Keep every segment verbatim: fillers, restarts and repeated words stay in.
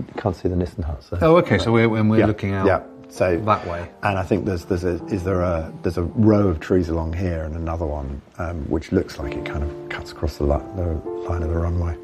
can't see the Nissen hut. So. Oh, okay. So we're, when we're yeah. looking out yeah. so, that way. And I think there's there's a is there a there's a row of trees along here and another one um, which looks like it kind of cuts across the, li- the line of the runway.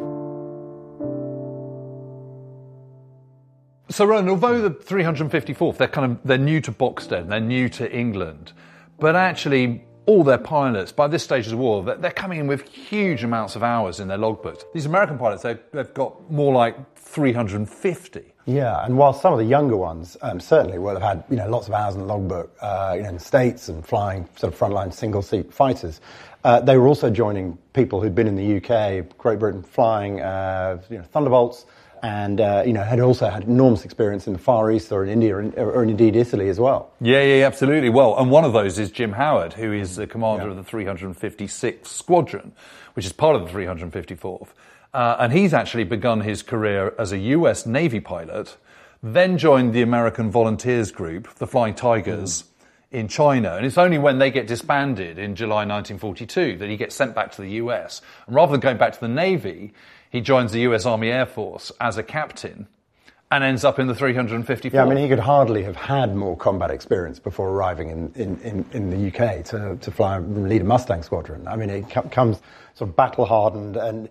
So, Roland, although the three hundred fifty-fourth, they're kind of they're new to Boxted, they're new to England, but actually all their pilots, by this stage of the war, they're, they're coming in with huge amounts of hours in their logbooks. These American pilots, they've, they've got more like three hundred fifty. Yeah, and while some of the younger ones um, certainly will have had you know lots of hours in the logbook, uh, you know, in the States and flying sort of frontline single-seat fighters, uh, they were also joining people who'd been in the U K, Great Britain, flying uh, you know Thunderbolts. And, uh, you know, had also had enormous experience in the Far East or in India or, in, or indeed Italy as well. Yeah, yeah, absolutely. Well, and one of those is Jim Howard, who is the commander yeah. of the three hundred fifty-sixth Squadron, which is part of the three hundred fifty-fourth. Uh, and he's actually begun his career as a U S Navy pilot, then joined the American Volunteers Group, the Flying Tigers, mm. in China. And it's only when they get disbanded in July nineteen forty-two that he gets sent back to the U S. And rather than going back to the Navy, he joins the U S Army Air Force as a captain and ends up in the three hundred fifty-fourth. Yeah, I mean, he could hardly have had more combat experience before arriving in, in, in, in the U K to, to fly and lead a Mustang squadron. I mean, he comes sort of battle-hardened and,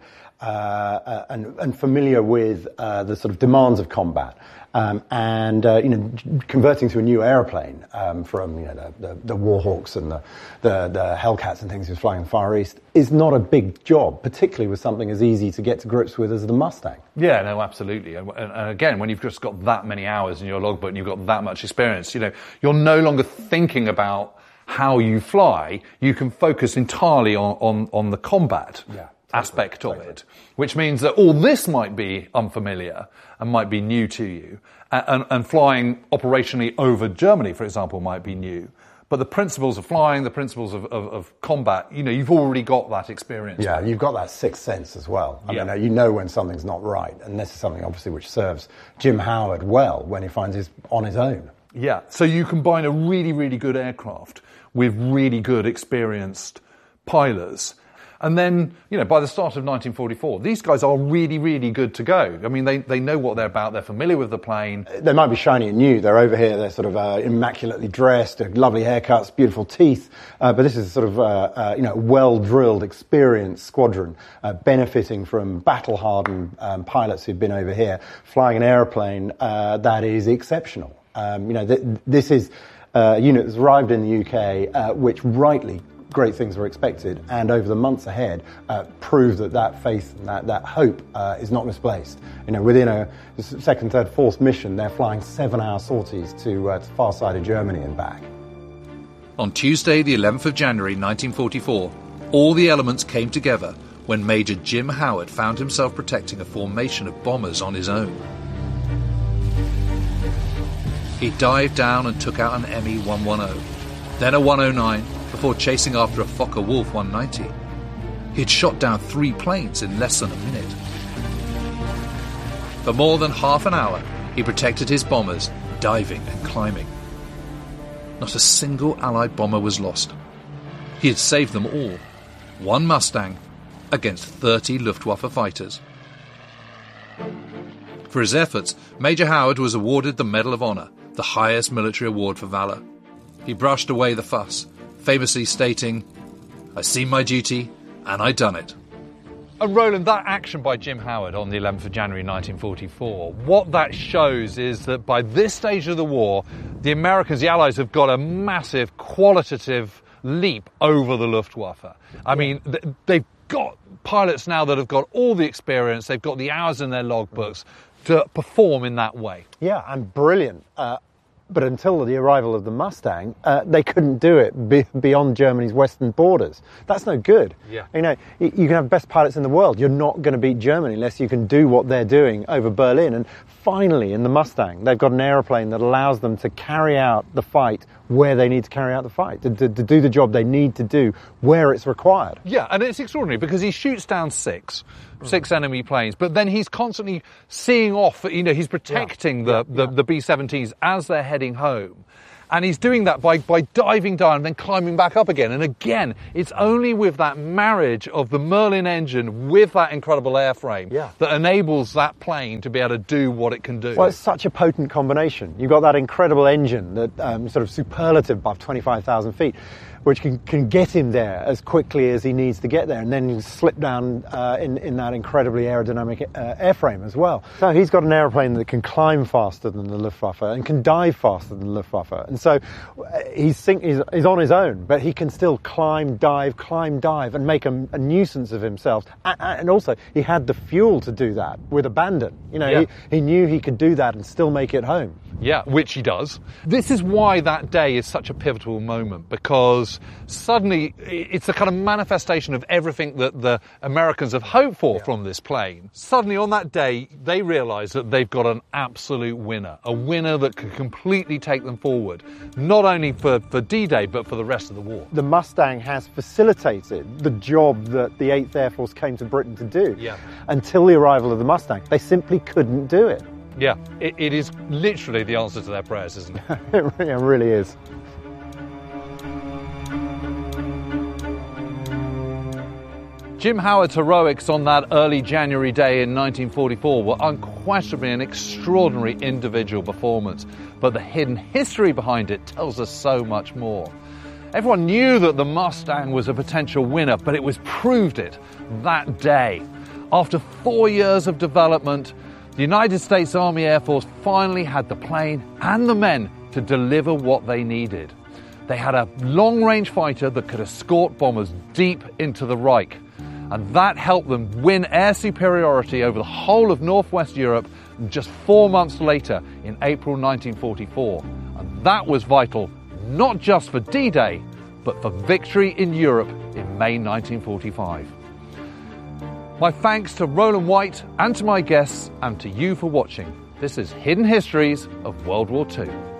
uh, and, and familiar with uh, the sort of demands of combat. Um, and, uh, you know, converting to a new aeroplane um, from, you know, the, the, the Warhawks and the, the, the Hellcats and things he was flying in the Far East is not a big job, particularly with something as easy to get to grips with as the Mustang. Yeah, no, absolutely. And, and again, when you've just got that many hours in your logbook and you've got that much experience, you know, you're no longer thinking about how you fly. You can focus entirely on, on, on the combat. Yeah. aspect of it, which means that all this might be unfamiliar and might be new to you, and, and flying operationally over Germany, for example, might be new. But the principles of flying, the principles of, of, of combat, you know, you've already got that experience. Yeah, you've got that sixth sense as well. I yeah. mean, you know when something's not right, and this is something obviously which serves Jim Howard well when he finds he's on his own. Yeah, so you combine a really, really good aircraft with really good, experienced pilots. And then, you know, by the start of nineteen forty-four, these guys are really, really good to go. I mean, they, they know what they're about. They're familiar with the plane. They might be shiny and new. They're over here. They're sort of uh, immaculately dressed, lovely haircuts, beautiful teeth. Uh, but this is sort of, uh, uh, you know, well-drilled, experienced squadron, uh, benefiting from battle-hardened um, pilots who've been over here, flying an aeroplane uh, that is exceptional. Um, you know, th- this is uh, a unit that's arrived in the U K, uh, which rightly great things were expected, and over the months ahead uh, proved that that faith and that, that hope uh, is not misplaced. You know, within a second, third, fourth mission, they're flying seven-hour sorties to, uh, to the far side of Germany and back. On Tuesday, the eleventh of January nineteen forty-four, all the elements came together when Major Jim Howard found himself protecting a formation of bombers on his own. He dived down and took out an M E one ten, then a one oh nine, before chasing after a Fokker Wolf one ninety. He'd shot down three planes in less than a minute. For more than half an hour, he protected his bombers, diving and climbing. Not a single Allied bomber was lost. He had saved them all, one Mustang against thirty Luftwaffe fighters. For his efforts, Major Howard was awarded the Medal of Honor, the highest military award for valor. He brushed away the fuss, famously stating, "I seen my duty, and I done it." And Roland, that action by Jim Howard on the eleventh of January nineteen forty-four, what that shows is that by this stage of the war, the Americans, the Allies, have got a massive qualitative leap over the Luftwaffe. I mean, they've got pilots now that have got all the experience, they've got the hours in their logbooks to perform in that way. Yeah, and brilliant. Uh, But until the arrival of the Mustang, uh, they couldn't do it be- beyond Germany's western borders. That's no good. Yeah. You know, you, you can have best pilots in the world. You're not going to beat Germany unless you can do what they're doing over Berlin. And finally, in the Mustang, they've got an aeroplane that allows them to carry out the fight where they need to carry out the fight, to, to, to do the job they need to do where it's required. Yeah, and it's extraordinary because he shoots down six, six enemy planes, but then he's constantly seeing off, you know, he's protecting yeah. the, the, yeah. the B seventeens as they're heading home. And he's doing that by, by diving down and then climbing back up again. And again, it's only with that marriage of the Merlin engine with that incredible airframe yeah. that enables that plane to be able to do what it can do. Well, it's such a potent combination. You've got that incredible engine, that um, sort of superlative above twenty-five thousand feet, which can, can get him there as quickly as he needs to get there, and then you slip down uh, in, in that incredibly aerodynamic uh, airframe as well. So he's got an aeroplane that can climb faster than the Luftwaffe and can dive faster than the Luftwaffe. And so he's, sink, he's, he's on his own, but he can still climb, dive, climb, dive, and make a, a nuisance of himself. And also, he had the fuel to do that with abandon. You know, yeah. he, he knew he could do that and still make it home. Yeah, which he does. This is why that day is such a pivotal moment, because suddenly it's a kind of manifestation of everything that the Americans have hoped for yeah. from this plane. Suddenly on that day, they realise that they've got an absolute winner, a winner that can completely take them forward, not only for, for D-Day, but for the rest of the war. The Mustang has facilitated the job that the eighth Air Force came to Britain to do. Yeah. Until the arrival of the Mustang, they simply couldn't do it. Yeah, it, it is literally the answer to their prayers, isn't it? It really is. Jim Howard's heroics on that early January day in nineteen forty-four were unquestionably an extraordinary individual performance, but the hidden history behind it tells us so much more. Everyone knew that the Mustang was a potential winner, but it was proved it that day. After four years of development, the United States Army Air Force finally had the plane and the men to deliver what they needed. They had a long-range fighter that could escort bombers deep into the Reich, and that helped them win air superiority over the whole of Northwest Europe just four months later in April nineteen forty-four. And that was vital, not just for D-Day, but for victory in Europe in May nineteen forty-five. My thanks to Roland White and to my guests, and to you for watching. This is Hidden Histories of World War Two.